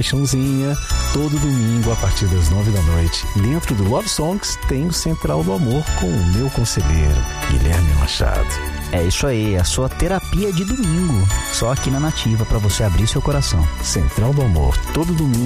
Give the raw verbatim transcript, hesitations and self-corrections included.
paixãozinha. Todo domingo, a partir das nove da noite, dentro do Love Songs, tem o Central do Amor com o meu conselheiro, Guilherme Machado. É isso aí, a sua terapia de domingo. Só aqui na Nativa, para você abrir seu coração. Central do Amor, todo domingo.